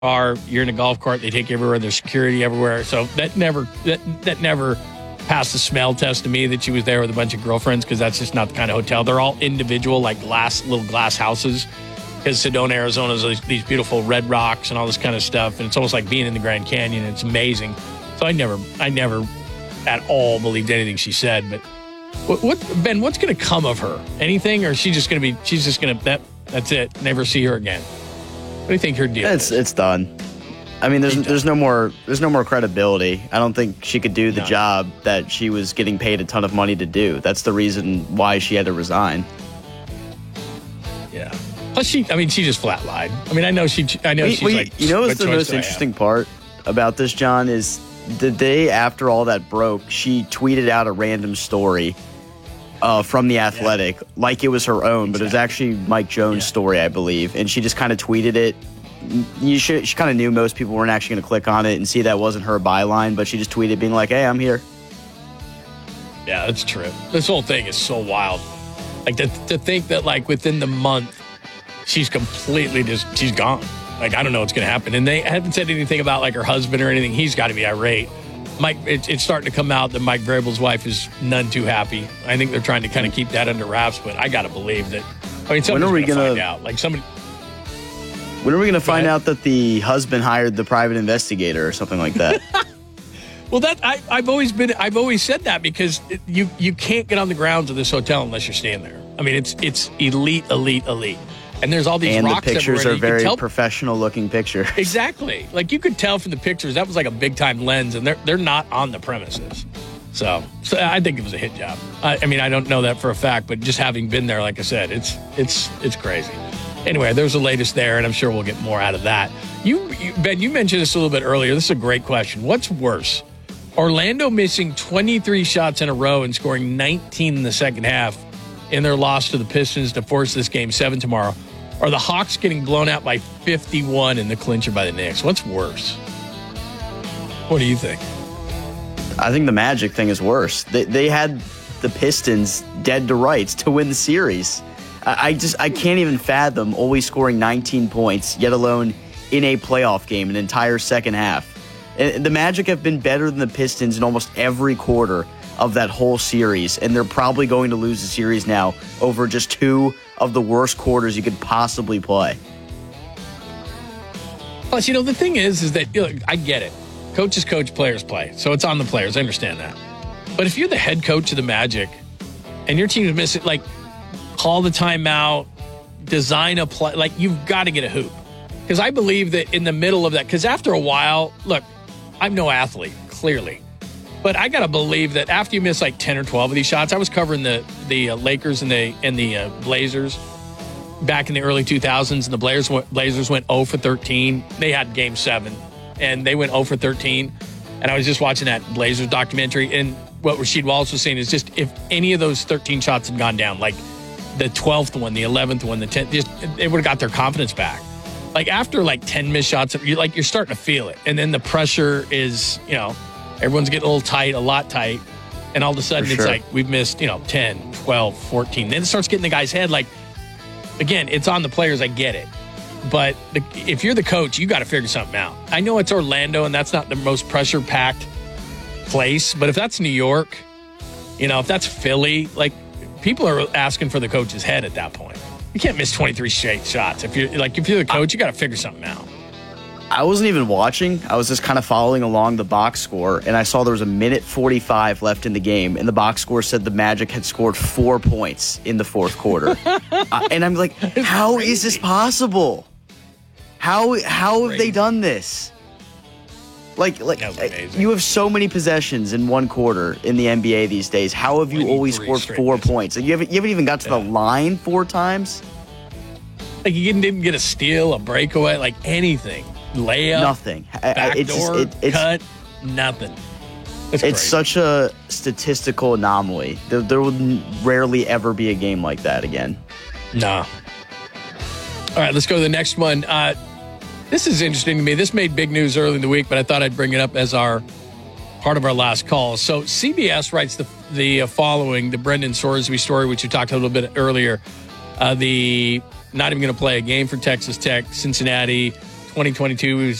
car, you're in a golf cart, they take you everywhere, there's security everywhere. So that never passed the smell test to me that she was there with a bunch of girlfriends, because that's just not the kind of hotel. They're all individual, like little glass houses, because Sedona, Arizona is these beautiful red rocks and all this kind of stuff, and it's almost like being in the Grand Canyon. It's amazing. So I never at all believed anything she said. But Ben, what's going to come of her? Anything, or she's just going to that's it, never see her again? What do you think her deal is? It's done. I mean, there's no more credibility. I don't think she could do the job that she was getting paid a ton of money to do. That's the reason why she had to resign. Yeah. Plus, she just flat lied. I mean, she's like. You know what's the most interesting part about this, John, is the day after all that broke, she tweeted out a random story from The Athletic, like it was her own, but it was actually Mike Jones' story, I believe. And she just kind of tweeted it. She kind of knew most people weren't actually going to click on it and see that wasn't her byline, but she just tweeted being like, hey, I'm here. Yeah, that's true. This whole thing is so wild. Like, to think that, like, within the month, she's completely she's gone. Like, I don't know what's going to happen. And they haven't said anything about, like, her husband or anything. He's got to be irate. Mike, it's starting to come out that Mike Vrabel's wife is none too happy. I think they're trying to kind of keep that under wraps, but I got to believe that. I mean, somebody's going to find out. Like, somebody. When are we going to find out that the husband hired the private investigator or something like that? Well, I've always said that, because you can't get on the grounds of this hotel unless you're staying there. I mean, it's elite. And there's all these rocks everywhere. And the pictures are very professional-looking pictures. Exactly. Like, you could tell from the pictures that was like a big-time lens, and they're not on the premises. So I think it was a hit job. I mean, I don't know that for a fact, but just having been there, like I said, it's crazy. Anyway, there's the latest there, and I'm sure we'll get more out of that. Ben, you mentioned this a little bit earlier. This is a great question. What's worse? Orlando missing 23 shots in a row and scoring 19 in the second half in their loss to the Pistons to force this Game 7 tomorrow, or the Hawks getting blown out by 51 in the clincher by the Knicks? What's worse? What do you think? I think the Magic thing is worse. They had the Pistons dead to rights to win the series. I can't even fathom always scoring 19 points, yet alone in a playoff game, an entire second half. And the Magic have been better than the Pistons in almost every quarter of that whole series, and they're probably going to lose the series now over just two of the worst quarters you could possibly play. Plus, the thing is that, I get it. Coaches coach, players play. So it's on the players. I understand that. But if you're the head coach of the Magic and your team is missing, like, call the timeout, design a play, like, you've got to get a hoop. Because I believe that in the middle of that, because after a while, look, I'm no athlete, clearly. But I got to believe that after you miss like 10 or 12 of these shots, I was covering the Lakers and the Blazers back in the early 2000s, and the Blazers went 0 for 13. They had Game 7, and they went 0 for 13. And I was just watching that Blazers documentary, and what Rasheed Wallace was saying is just if any of those 13 shots had gone down, like the 12th one, the 11th one, the 10th, they would have got their confidence back. Like, after like 10 missed shots, you're starting to feel it. And then the pressure is, everyone's getting a lot tight. And all of a sudden it's like we've missed, 10, 12, 14. Then it starts getting the guy's head. Like, again, it's on the players. I get it. But if you're the coach, you got to figure something out. I know it's Orlando, and that's not the most pressure-packed place. But if that's New York, if that's Philly, like, people are asking for the coach's head at that point. You can't miss 23 straight shots. If you're the coach, you got to figure something out. I wasn't even watching. I was just kind of following along the box score, and I saw there was a minute 45 left in the game, and the box score said the Magic had scored 4 points in the fourth quarter. And I'm like, how is this possible? How have they done this? Like you have so many possessions in one quarter in the NBA these days. How have you always scored 4 points? Like, you haven't even got to the line 4 times? Like, you didn't get a steal, a breakaway, like anything. Layup, nothing. Backdoor, cut, nothing. It's such a statistical anomaly. There will rarely ever be a game like that again. No. All right, let's go to the next one. This is interesting to me. This made big news early in the week, but I thought I'd bring it up as our part of our last call. So CBS writes the following, the Brendan Sorsby story, which you talked a little bit earlier. The not even going to play a game for Texas Tech, Cincinnati, 2022